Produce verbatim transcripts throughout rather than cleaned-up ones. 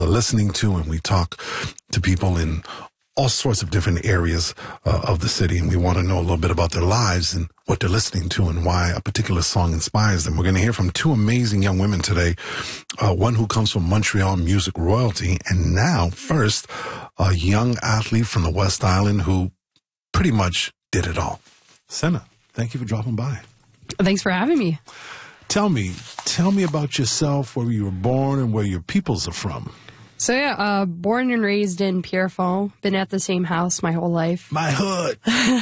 listening to, and we talk to people in all sorts of different areas uh, of the city, and we want to know a little bit about their lives and what they're listening to and why a particular song inspires them. We're going to hear from two amazing young women today, uh, one who comes from Montreal music royalty, and now, first, a young athlete from the West Island who pretty much did it all. Senna, thank you for dropping by. Thanks for having me. Tell me, tell me about yourself, where you were born and where your peoples are from. So yeah, uh, born and raised in Pierrefonds, been at the same house my whole life. My hood.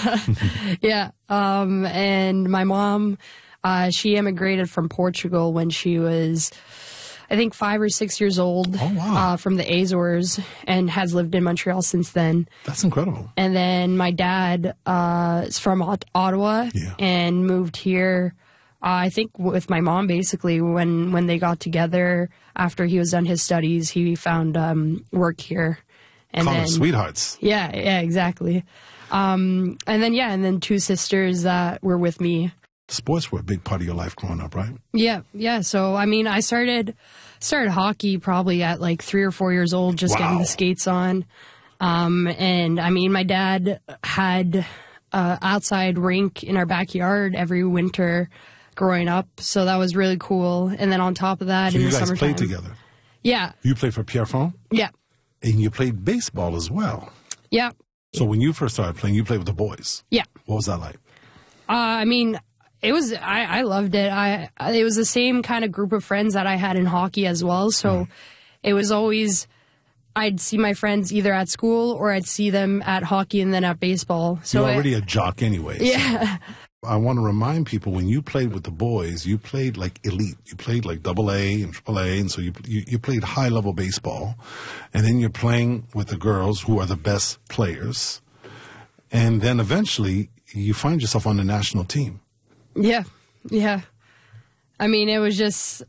Yeah, um, and my mom, uh, she immigrated from Portugal when she was, I think, five or six years old. Oh, wow. Uh, from the Azores, and has lived in Montreal since then. That's incredible. And then my dad uh, is from Ot- Ottawa Yeah. and moved here. Uh, I think with my mom, basically, when, when they got together after he was done his studies, he found um, work here. And Call then, them sweethearts. Yeah, yeah, exactly. Um, and then, yeah, and then two sisters that were with me. Sports were a big part of your life growing up, right? Yeah, yeah. So, I mean, I started started hockey probably at like three or four years old, just Wow. getting the skates on. Um, and, I mean, my dad had uh outside rink in our backyard every winter growing up, so that was really cool. And then on top of that, So in you the guys summertime, played together. Yeah, You played for Pierrefonds, yeah, and you played baseball as well. yeah, So when you first started playing, you played with the boys. yeah. What was that like? Uh, I mean, it was, I, I loved it. I, I, it was the same kind of group of friends that I had in hockey as well. So Mm. it was always, I'd see my friends either at school or I'd see them at hockey and then at baseball. So You're it- already a jock anyway. yeah, I want to remind people, when you played with the boys, you played like elite. You played like double A and triple A, and so you, you you played high level baseball. And then you're playing with the girls who are the best players. And then eventually you find yourself on the national team. yeah, yeah. I mean, it was just,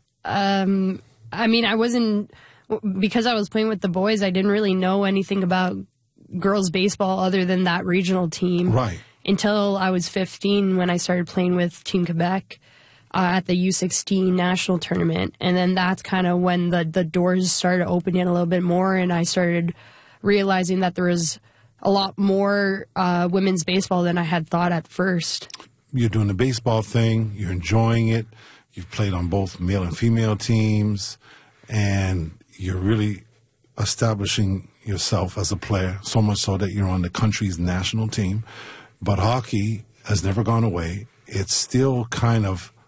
um, I mean, I wasn't, because I was playing with the boys, I didn't really know anything about girls baseball other than that regional team. Right. Until I was fifteen when I started playing with Team Quebec uh, at the U sixteen national tournament. And then that's kind of when the, the doors started opening a little bit more, and I started realizing that there was a lot more uh, women's baseball than I had thought at first. You're doing the baseball thing. You're enjoying it. You've played on both male and female teams, and you're really establishing yourself as a player, so much so that you're on the country's national team. But hockey has never gone away. It's still kind of